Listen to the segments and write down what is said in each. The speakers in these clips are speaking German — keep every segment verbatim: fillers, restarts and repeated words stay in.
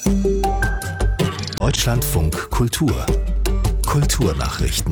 Deutschlandfunk Kultur. Kulturnachrichten.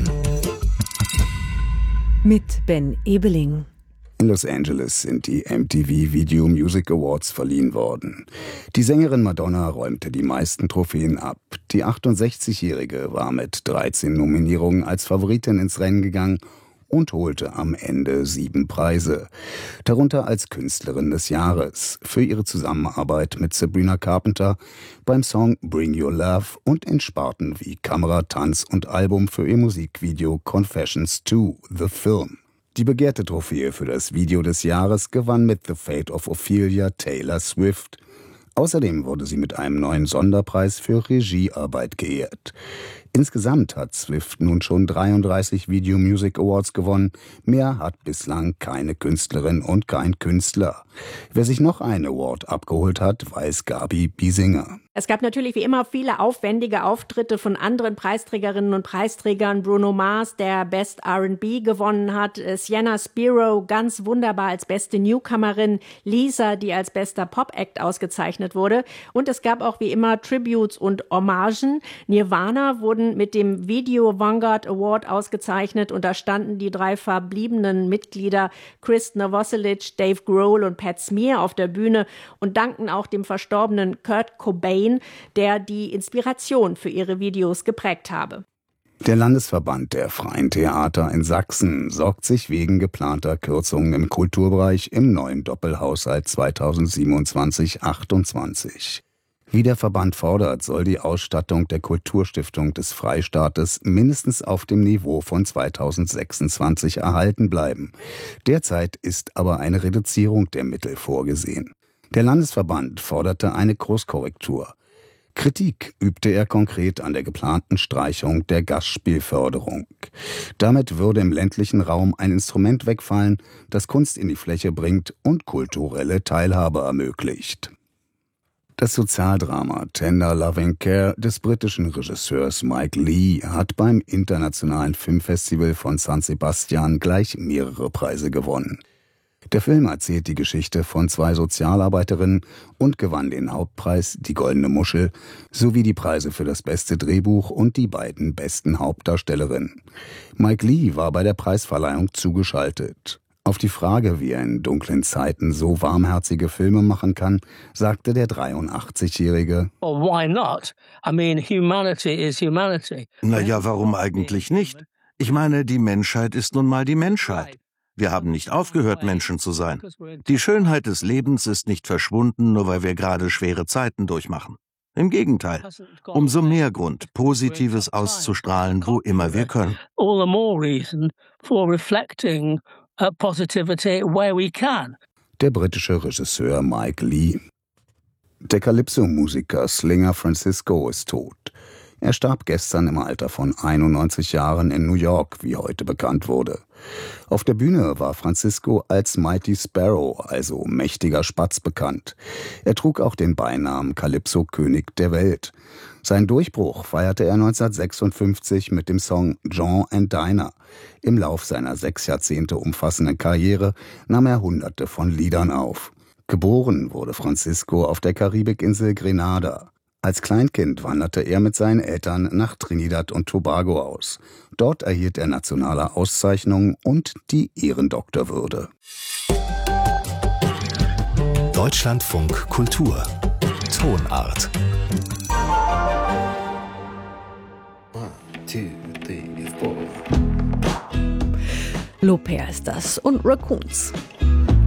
Mit Ben Ebeling. In Los Angeles sind die M T V Video Music Awards verliehen worden. Die Sängerin Madonna räumte die meisten Trophäen ab. Die achtundsechzigjährige war mit dreizehn Nominierungen als Favoritin ins Rennen gegangen und holte am Ende sieben Preise. Darunter als Künstlerin des Jahres für ihre Zusammenarbeit mit Sabrina Carpenter beim Song Bring Your Love und in Sparten wie Kamera, Tanz und Album für ihr Musikvideo Confessions two, The Film. Die begehrte Trophäe für das Video des Jahres gewann mit The Fate of Ophelia Taylor Swift. Außerdem wurde sie mit einem neuen Sonderpreis für Regiearbeit geehrt. Insgesamt hat Swift nun schon dreiunddreißig Video Music Awards gewonnen. Mehr hat bislang keine Künstlerin und kein Künstler. Wer sich noch einen Award abgeholt hat, weiß Gabi Biesinger. Es gab natürlich wie immer viele aufwendige Auftritte von anderen Preisträgerinnen und Preisträgern. Bruno Mars, der Best R and B gewonnen hat, Sienna Spiro ganz wunderbar als beste Newcomerin, Lisa, die als bester Pop-Act ausgezeichnet wurde. Und es gab auch wie immer Tributes und Hommagen. Nirvana wurden mit dem Video Vanguard Award ausgezeichnet und da standen die drei verbliebenen Mitglieder Chris Novoselic, Dave Grohl und Pat Smear auf der Bühne und dankten auch dem verstorbenen Kurt Cobain, der die Inspiration für ihre Videos geprägt habe. Der Landesverband der Freien Theater in Sachsen sorgt sich wegen geplanter Kürzungen im Kulturbereich im neuen Doppelhaushalt zweitausendsiebenundzwanzig achtundzwanzig. Wie der Verband fordert, soll die Ausstattung der Kulturstiftung des Freistaates mindestens auf dem Niveau von zweitausendsechsundzwanzig erhalten bleiben. Derzeit ist aber eine Reduzierung der Mittel vorgesehen. Der Landesverband forderte eine Kurskorrektur. Kritik übte er konkret an der geplanten Streichung der Gastspielförderung. Damit würde im ländlichen Raum ein Instrument wegfallen, das Kunst in die Fläche bringt und kulturelle Teilhabe ermöglicht. Das Sozialdrama Tender Loving Care des britischen Regisseurs Mike Leigh hat beim Internationalen Filmfestival von San Sebastian gleich mehrere Preise gewonnen. Der Film erzählt die Geschichte von zwei Sozialarbeiterinnen und gewann den Hauptpreis, die Goldene Muschel, sowie die Preise für das beste Drehbuch und die beiden besten Hauptdarstellerinnen. Mike Leigh war bei der Preisverleihung zugeschaltet. Auf die Frage, wie er in dunklen Zeiten so warmherzige Filme machen kann, sagte der dreiundachtzigjährige: Well, why not? I mean, humanity is humanity. Na ja, warum eigentlich nicht? Ich meine, die Menschheit ist nun mal die Menschheit. Wir haben nicht aufgehört, Menschen zu sein. Die Schönheit des Lebens ist nicht verschwunden, nur weil wir gerade schwere Zeiten durchmachen. Im Gegenteil, umso mehr Grund, Positives auszustrahlen, wo immer wir können. All the more reason for reflecting uh, positivity where we can. Der britische Regisseur Mike Leigh. Der Calypso-Musiker Slinger Francisco ist tot. Er starb gestern im Alter von einundneunzig Jahren in New York, wie heute bekannt wurde. Auf der Bühne war Francisco als Mighty Sparrow, also mächtiger Spatz, bekannt. Er trug auch den Beinamen Calypso-König der Welt. Seinen Durchbruch feierte er neunzehnhundertsechsundfünfzig mit dem Song John and Dinah. Im Lauf seiner sechs Jahrzehnte umfassenden Karriere nahm er hunderte von Liedern auf. Geboren wurde Francisco auf der Karibikinsel Grenada. Als Kleinkind wanderte er mit seinen Eltern nach Trinidad und Tobago aus. Dort erhielt er nationale Auszeichnungen und die Ehrendoktorwürde. Deutschlandfunk Kultur. Tonart. One, two, three, four. Lopez ist das und Raccoons.